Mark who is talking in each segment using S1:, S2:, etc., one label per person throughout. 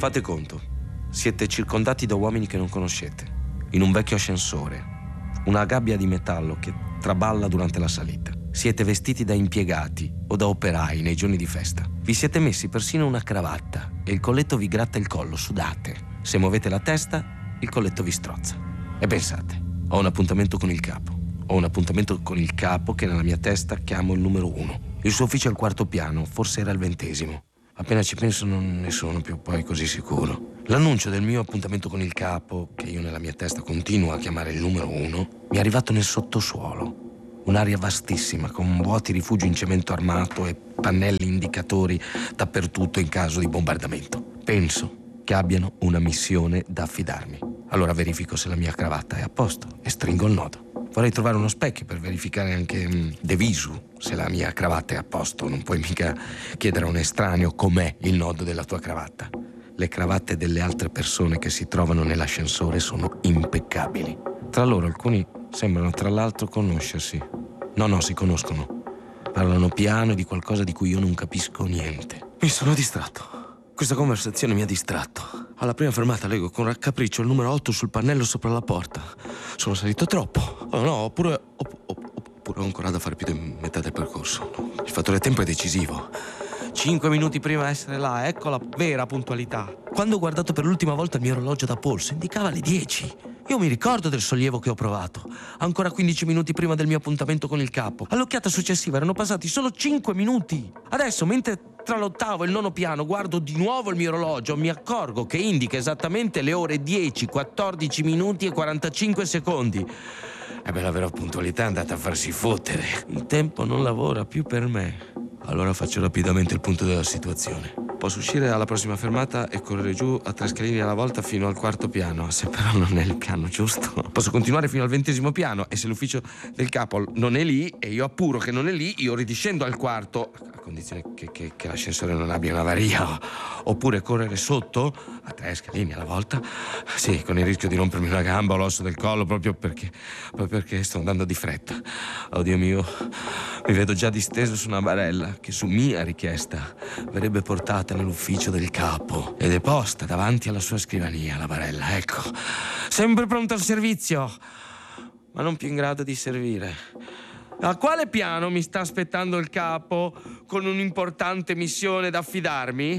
S1: Fate conto, siete circondati da uomini che non conoscete, in un vecchio ascensore, una gabbia di metallo che traballa durante la salita. Siete vestiti da impiegati o da operai nei giorni di festa. Vi siete messi persino una cravatta e il colletto vi gratta il collo, sudate. Se muovete la testa, il colletto vi strozza. E pensate, ho un appuntamento con il capo. Ho un appuntamento con il capo che nella mia testa chiamo il numero 1. Il suo ufficio è al 4º piano, forse era il 20°. Appena ci penso non ne sono più poi così sicuro. L'annuncio del mio appuntamento con il capo, che io nella mia testa continuo a chiamare il numero 1, mi è arrivato nel sottosuolo. Un'area vastissima, con vuoti rifugio in cemento armato e pannelli indicatori dappertutto in caso di bombardamento. Penso che abbiano una missione da affidarmi. Allora verifico se la mia cravatta è a posto e stringo il nodo. Vorrei trovare uno specchio per verificare anche de visu se la mia cravatta è a posto. Non puoi mica chiedere a un estraneo com'è il nodo della tua cravatta. Le cravatte delle altre persone che si trovano nell'ascensore sono impeccabili. Tra loro alcuni sembrano tra l'altro conoscersi. No, si conoscono. Parlano piano e di qualcosa di cui io non capisco niente. Mi sono distratto. Questa conversazione mi ha distratto. Alla prima fermata leggo con raccapriccio il numero 8 sul pannello sopra la porta. Sono salito troppo. Oh no, oppure ho ancora da fare più di metà del percorso. Il fattore tempo è decisivo. 5 minuti prima di essere là, ecco la vera puntualità. Quando ho guardato per l'ultima volta il mio orologio da polso, indicava le 10. Io mi ricordo del sollievo che ho provato. Ancora 15 minuti prima del mio appuntamento con il capo. All'occhiata successiva erano passati solo 5 minuti. Adesso, mentre tra l'8º e il 9º piano guardo di nuovo il mio orologio, mi accorgo che indica esattamente le ore 10, 14 minuti e 45 secondi. La vera puntualità è andata a farsi fottere. Il tempo non lavora più per me. Allora faccio rapidamente il punto della situazione. Posso uscire alla prossima fermata e correre giù a 3 scalini alla volta fino al 4º piano, se però non è il piano giusto. Posso continuare fino al 20° piano e se l'ufficio del capo non è lì e io appuro che non è lì, io ridiscendo al 4º, a condizione che l'ascensore non abbia un'avaria, oppure correre sotto a 3 scalini alla volta, sì, con il rischio di rompermi una gamba o l'osso del collo proprio perché sto andando di fretta. Oddio mio, mi vedo già disteso su una barella che su mia richiesta verrebbe portata nell'ufficio del capo ed è posta davanti alla sua scrivania, la barella, ecco, sempre pronta al servizio, ma non più in grado di servire. A quale piano mi sta aspettando il capo con un'importante missione da affidarmi?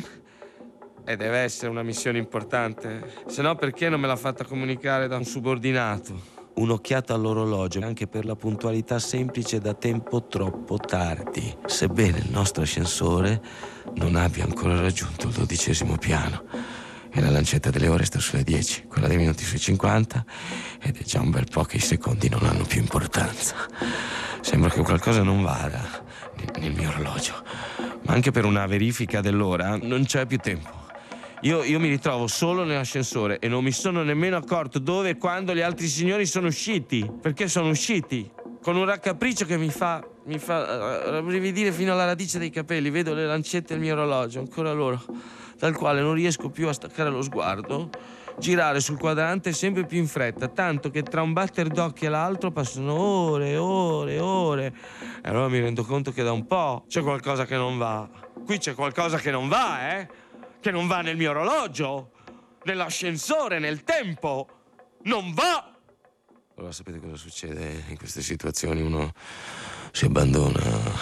S1: E deve essere una missione importante, se no perché non me l'ha fatta comunicare da un subordinato? Un'occhiata all'orologio, anche per la puntualità semplice da tempo troppo tardi, sebbene il nostro ascensore non abbia ancora raggiunto il 12° piano e la lancetta delle ore sta sulle 10, quella dei minuti sui 50 ed è già un bel po' che i secondi non hanno più importanza. Sembra che qualcosa non vada nel mio orologio, ma anche per una verifica dell'ora non c'è più tempo. Io mi ritrovo solo nell'ascensore e non mi sono nemmeno accorto dove e quando gli altri signori sono usciti. Perché sono usciti con un raccapriccio che mi fa rabbrividire fino alla radice dei capelli. Vedo le lancette del mio orologio, ancora loro, dal quale non riesco più a staccare lo sguardo, girare sul quadrante sempre più in fretta, tanto che tra un batter d'occhi e l'altro passano ore e ore e ore. E allora mi rendo conto che da un po' c'è qualcosa che non va. Qui c'è qualcosa che non va, che non va nel mio orologio, nell'ascensore, nel tempo. Non va! Allora sapete cosa succede in queste situazioni? Uno si abbandona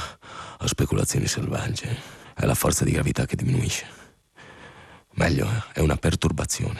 S1: a speculazioni selvagge. È la forza di gravità che diminuisce. Meglio, è una perturbazione.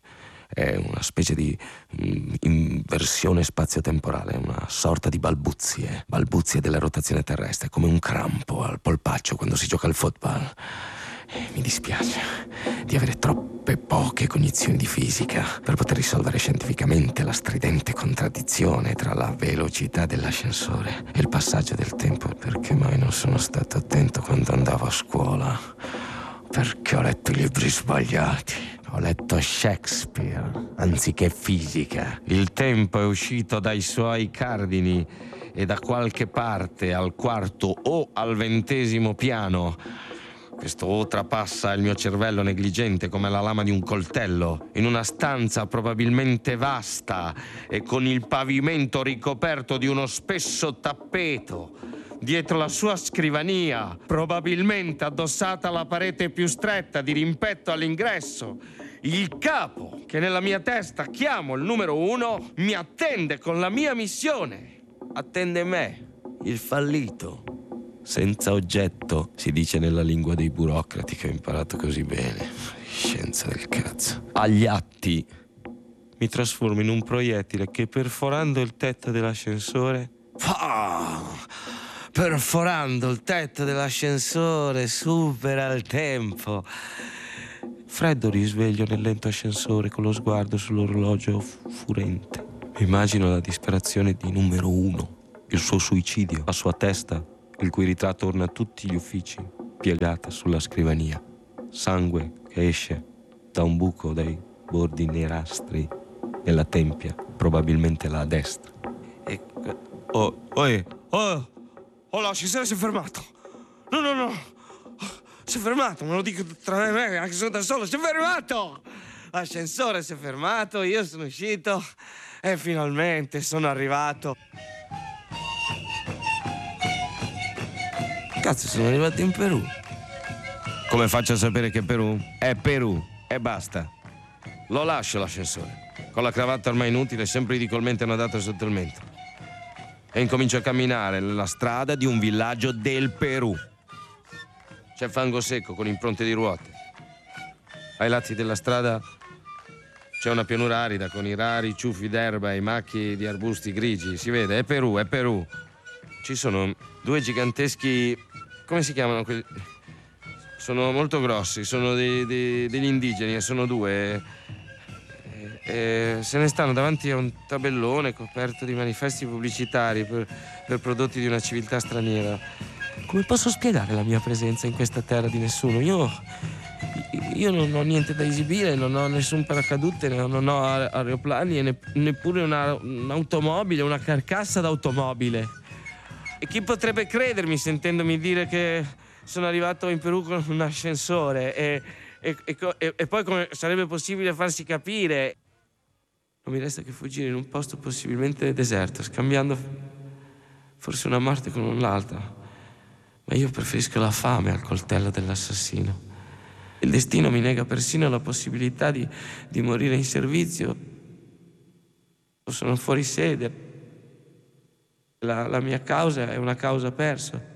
S1: È una specie di inversione spazio-temporale, una sorta di balbuzie della rotazione terrestre, come un crampo al polpaccio quando si gioca al football. Mi dispiace di avere troppe poche cognizioni di fisica per poter risolvere scientificamente la stridente contraddizione tra la velocità dell'ascensore e il passaggio del tempo. Perché mai non sono stato attento quando andavo a scuola? Perché ho letto i libri sbagliati? Ho letto Shakespeare anziché fisica. Il tempo è uscito dai suoi cardini e da qualche parte al 4º o al 20° piano. Questo o trapassa il mio cervello negligente come la lama di un coltello, in una stanza probabilmente vasta e con il pavimento ricoperto di uno spesso tappeto dietro la sua scrivania, probabilmente addossata alla parete più stretta di rimpetto all'ingresso, il capo, che nella mia testa chiamo il numero 1, mi attende con la mia missione. Attende me, il fallito. Senza oggetto, si dice nella lingua dei burocrati che ho imparato così bene. Scienza del cazzo. Agli atti mi trasformo in un proiettile che, perforando il tetto dell'ascensore, perforando il tetto dell'ascensore, supera il tempo. Freddo risveglio nel lento ascensore con lo sguardo sull'orologio furente. Immagino la disperazione di numero 1, il suo suicidio, la sua testa, il cui ritratto orna tutti gli uffici, piegata sulla scrivania. Sangue che esce da un buco dai bordi nerastri nella tempia, probabilmente là a destra. L'ascensore si è fermato. No. Si è fermato, me lo dico tra me e me, anche se sono da solo, si è fermato! L'ascensore si è fermato, io sono uscito e finalmente sono arrivato. Cazzo, sono arrivato in Perù. Come faccio a sapere che è Perù? È Perù e basta. Lo lascio l'ascensore, con la cravatta ormai inutile, sempre ridicolmente annodata sotto il mento, e incomincio a camminare nella strada di un villaggio del Perù. C'è fango secco con impronte di ruote. Ai lati della strada c'è una pianura arida con i rari ciuffi d'erba e i macchi di arbusti grigi. Si vede, è Perù. Ci sono 2 giganteschi... come si chiamano quelli? Sono molto grossi, sono degli indigeni, sono 2. Se ne stanno davanti a un tabellone coperto di manifesti pubblicitari per prodotti di una civiltà straniera. Come posso spiegare la mia presenza in questa terra di nessuno? Io non ho niente da esibire, non ho nessun paracadute, non ho aeroplani e neppure un'automobile, una carcassa d'automobile. E chi potrebbe credermi sentendomi dire che sono arrivato in Perù con un ascensore? E poi come sarebbe possibile farsi capire? Non mi resta che fuggire in un posto possibilmente deserto, scambiando forse una morte con l'altra. Ma io preferisco la fame al coltello dell'assassino. Il destino mi nega persino la possibilità di morire in servizio. Sono fuori sede. La mia causa è una causa persa.